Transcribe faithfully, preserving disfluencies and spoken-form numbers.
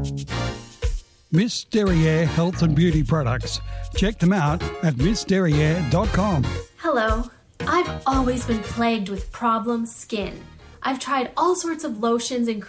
Miss Derriere Health and Beauty Products. Check them out at miss derriere dot com. Hello. I've always been plagued with problem skin. I've tried all sorts of lotions and